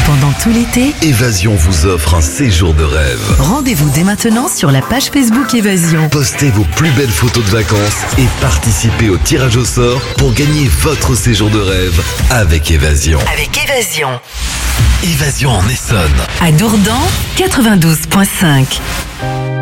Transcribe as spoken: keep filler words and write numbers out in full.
Pendant tout l'été, Évasion vous offre un séjour de rêve. rendez-vous dès maintenant sur la page Facebook Évasion. Postez vos plus belles photos de vacances et participez au tirage au sort pour gagner votre séjour de rêve avec Évasion. Avec Évasion. Évasion en Essonne. À Dourdan, quatre-vingt-douze virgule cinq.